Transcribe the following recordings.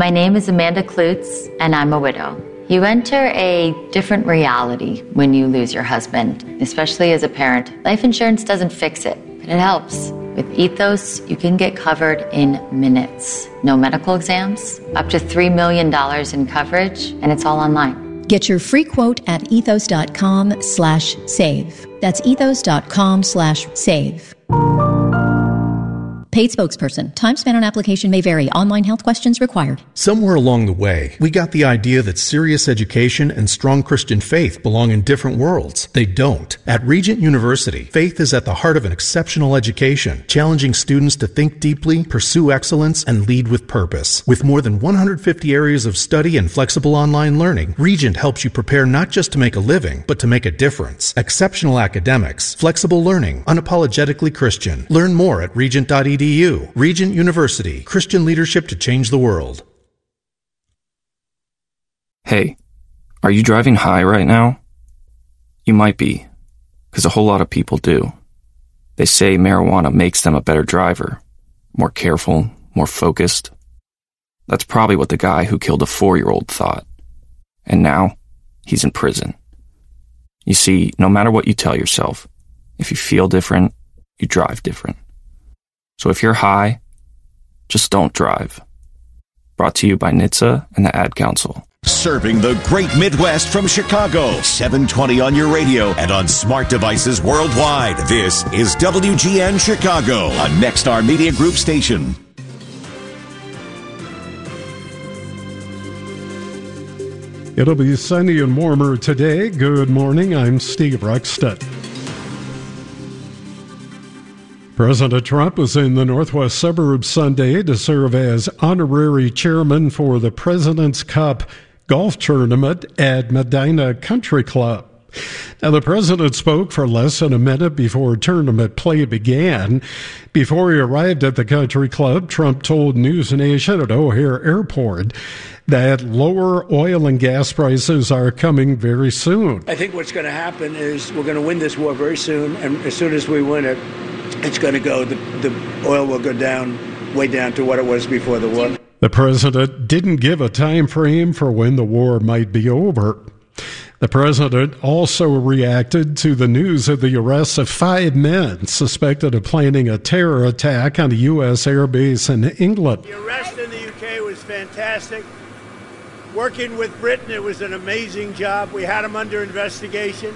My name is Amanda Klutz, and I'm a widow. You enter a different reality when you lose your husband, especially as a parent. Life insurance doesn't fix it, but it helps. With Ethos, you can get covered in minutes. No medical exams, up to $3 million in coverage, and it's all online. Get your free quote at ethos.com/save. That's ethos.com/save. Paid spokesperson. Time spent on application may vary. Online health questions required. Somewhere along the way, we got the idea that serious education and strong Christian faith belong in different worlds. They don't. At Regent University, faith is at the heart of an exceptional education, challenging students to think deeply, pursue excellence, and lead with purpose. With more than 150 areas of study and flexible online learning, Regent helps you prepare not just to make a living, but to make a difference. Exceptional academics, flexible learning, unapologetically Christian. Learn more at regent.edu. Regent University, Christian leadership to change the world. Hey, are you driving high right now? You might be, because a whole lot of people do. They say marijuana makes them a better driver, more careful, more focused. That's probably what the guy who killed a 4-year-old thought. And now, he's in prison. You see, no matter what you tell yourself, if you feel different, you drive different. So if you're high, just don't drive. Brought to you by NHTSA and the Ad Council. Serving the great Midwest from Chicago. 720 on your radio and on smart devices worldwide. This is WGN Chicago, a Nexstar Media Group station. It'll be sunny and warmer today. Good morning. I'm Steve Ruxton. President Trump was in the northwest suburbs Sunday to serve as honorary chairman for the President's Cup golf tournament at Medina Country Club. Now, the president spoke for less than a minute before tournament play began. Before he arrived at the country club, Trump told News Nation at O'Hare Airport that lower oil and gas prices are coming very soon. I think what's going to happen is we're going to win this war very soon, and as soon as we win it, it's going to go, the oil will go down, way down to what it was before the war. The president didn't give a time frame for when the war might be over. The president also reacted to the news of the arrest of 5 men suspected of planning a terror attack on a U.S. air base in England. The arrest in the UK was fantastic. Working with Britain, it was an amazing job. We had them under investigation.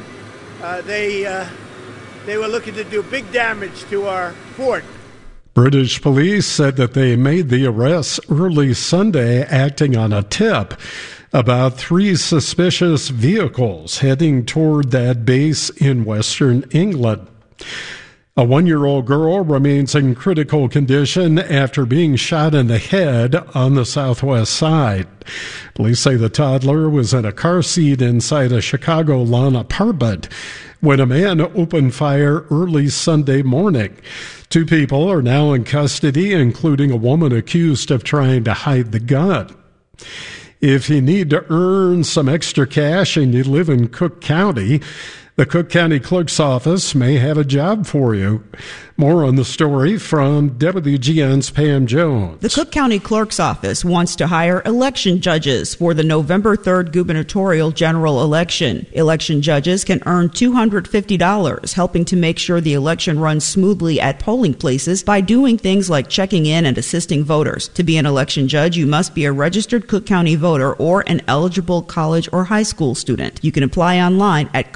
They were looking to do big damage to our port. British police said that they made the arrests early Sunday, acting on a tip about 3 suspicious vehicles heading toward that base in western England. A 1-year-old girl remains in critical condition after being shot in the head on the southwest side. Police say the toddler was in a car seat inside a Chicago lawn apartment when a man opened fire early Sunday morning. 2 people are now in custody, including a woman accused of trying to hide the gun. If you need to earn some extra cash and you live in Cook County, the Cook County Clerk's Office may have a job for you. More on the story from WGN's Pam Jones. The Cook County Clerk's Office wants to hire election judges for the November 3rd gubernatorial general election. Election judges can earn $250, helping to make sure the election runs smoothly at polling places by doing things like checking in and assisting voters. To be an election judge, you must be a registered Cook County voter or an eligible college or high school student. You can apply online at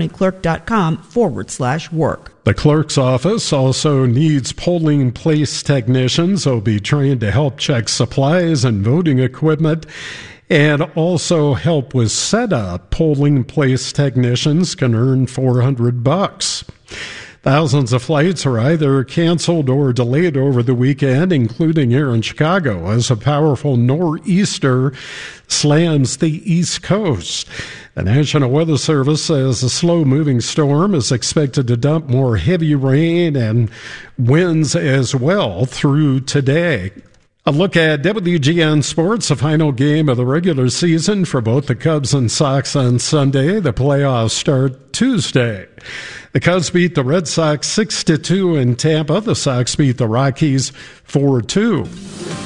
cookcountyclerk.com/work. The clerk's office also needs polling place technicians who will be trained to help check supplies and voting equipment and also help with setup. Polling place technicians can earn $400. Thousands of flights are either canceled or delayed over the weekend, including here in Chicago, as a powerful nor'easter slams the East Coast. The National Weather Service says a slow-moving storm is expected to dump more heavy rain and winds as well through today. A look at WGN Sports, the final game of the regular season for both the Cubs and Sox on Sunday. The playoffs start Tuesday. The Cubs beat the Red Sox 6-2 in Tampa. The Sox beat the Rockies 4-2.